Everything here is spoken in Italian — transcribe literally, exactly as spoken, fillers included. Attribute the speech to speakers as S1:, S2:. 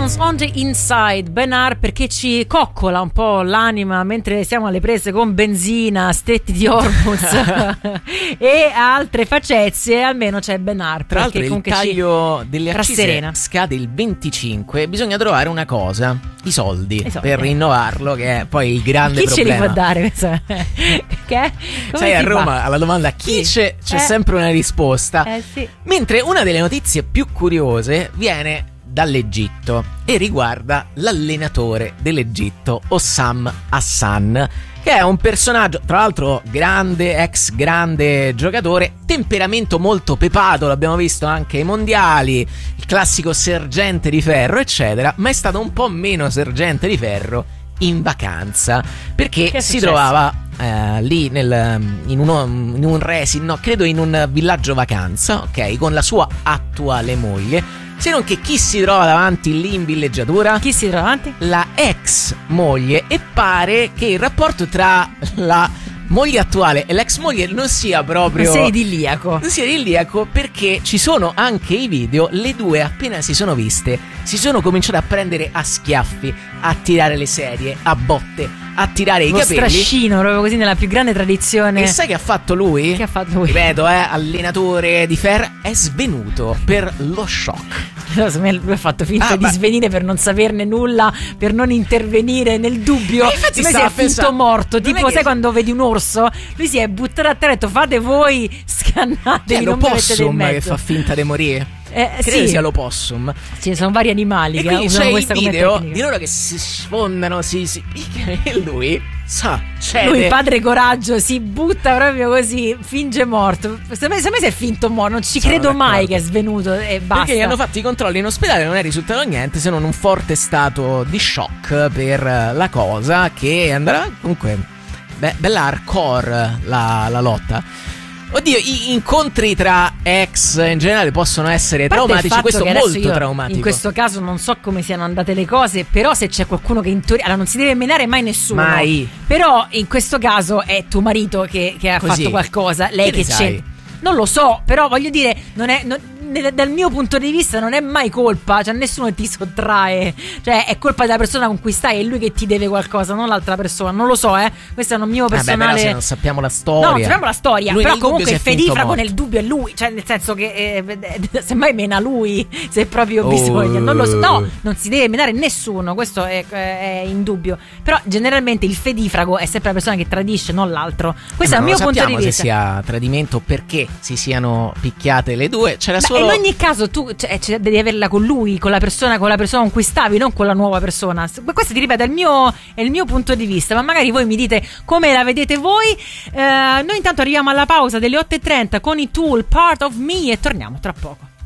S1: Demons on the Inside, Bernard, perché ci coccola un po' l'anima mentre siamo alle prese con benzina, stretti di Hormuz e altre facezie. Almeno c'è Bernard.
S2: Tra l'altro il taglio delle accise
S1: rasserena.
S2: scade il venticinque. Bisogna trovare una cosa: i soldi,
S1: I soldi.
S2: per rinnovarlo, che è poi il grande
S1: chi
S2: problema.
S1: ce li può dare? Che? Come
S2: Sai, a
S1: si fa?
S2: Roma alla domanda chi
S1: Sì.
S2: c'è c'è
S1: Eh.
S2: sempre una risposta.
S1: Eh sì.
S2: Mentre una delle notizie più curiose viene dall'Egitto e riguarda l'allenatore dell'Egitto, Hossam Hassan, che è un personaggio, tra l'altro grande, ex grande giocatore, temperamento molto pepato, l'abbiamo visto anche ai mondiali, il classico sergente di ferro, eccetera, ma è stato un po' meno sergente di ferro in vacanza, perché
S1: Che è
S2: si
S1: successo?
S2: trovava eh, lì nel, in, uno, in un resi, no, credo in un villaggio vacanza, ok, con la sua attuale moglie. Se non che chi si trova davanti lì in villeggiatura?
S1: Chi si trova davanti?
S2: La ex moglie, e pare che il rapporto tra la moglie attuale e l'ex moglie non sia proprio,
S1: Non sei idilliaco.
S2: non sia idilliaco, perché ci sono anche i video. Le due appena si sono viste si sono cominciate a prendere a schiaffi, a tirare le sedie, a botte, a tirare i
S1: Lo
S2: capelli.
S1: strascino, proprio così, nella più grande tradizione.
S2: E sai che ha fatto lui?
S1: Che ha fatto lui?
S2: Ripeto, eh, allenatore di ferro, è svenuto per lo shock.
S1: No, secondo me lui ha fatto finta
S2: Ah,
S1: di
S2: ma-
S1: svenire per non saperne nulla, per non intervenire nel dubbio.
S2: E infatti
S1: Secondo me si
S2: stava
S1: è finto
S2: pensando-
S1: morto.
S2: non è
S1: Tipo,
S2: che-
S1: sai quando vedi un orso? Lui si è buttato a terra e ha detto: fate voi, scannatevi,
S2: Cioè,
S1: non mi mettete in
S2: l'opossum che
S1: mezzo.
S2: fa finta di morire.
S1: Eh,
S2: Credo
S1: sì.
S2: sia l'opossum.
S1: Ci sono vari animali
S2: E
S1: che
S2: quindi
S1: usano
S2: c'è il
S1: questa come
S2: video
S1: tecnica.
S2: di loro che si sfondano, si, si picchiano, e lui sa, cede.
S1: Lui, padre coraggio, si butta proprio così, finge morto. Secondo me, secondo me si è finto morto, non ci
S2: Sono
S1: credo mai
S2: d'accordo.
S1: che è svenuto e basta.
S2: Perché gli hanno fatto i controlli in ospedale, non è risultato niente se non un forte stato di shock per la cosa, che andrà comunque be- bella hardcore la, la lotta. Oddio, i incontri tra ex in generale possono essere
S1: A parte il
S2: traumatici,
S1: fatto
S2: questo
S1: che
S2: è
S1: adesso
S2: molto
S1: io,
S2: traumatico.
S1: In questo caso non so come siano andate le cose, però se c'è qualcuno che in teoria, allora non si deve menare mai nessuno.
S2: Mai.
S1: Però in questo caso è tuo marito che, che ha
S2: Così.
S1: fatto qualcosa, lei
S2: Che
S1: che
S2: ne
S1: c'è.
S2: sai?
S1: Non lo so, però voglio dire, non è non- nel- dal mio punto di vista non è mai colpa, cioè nessuno ti sottrae, cioè è colpa della persona con cui stai, è lui che ti deve qualcosa, non l'altra persona. Non lo so, eh. Questo è un mio
S2: Vabbè,
S1: personale.
S2: però se non sappiamo la storia.
S1: No, sappiamo la storia,
S2: Lui
S1: però
S2: nel dubbio
S1: comunque il
S2: si è finto
S1: fedifrago
S2: morto.
S1: nel dubbio è lui, cioè nel senso che eh, semmai mena lui se proprio
S2: Oh.
S1: bisogna, non lo so, no, non si deve menare nessuno, questo è, è indubbio, però generalmente il fedifrago è sempre la persona che tradisce, non l'altro. Questo
S2: Eh,
S1: è
S2: ma
S1: il mio
S2: non
S1: punto di
S2: sappiamo
S1: vista.
S2: se sia tradimento, perché si siano picchiate le due. C'era
S1: Beh,
S2: solo
S1: in ogni caso tu cioè, cioè, devi averla con lui, con la persona con la persona con cui stavi, non con la nuova persona. Questo ti ripeto è il mio, è il mio punto di vista, ma magari voi mi dite come la vedete voi. Eh, noi intanto arriviamo alla pausa delle otto e trenta con i Tool, Part of Me, e torniamo tra poco.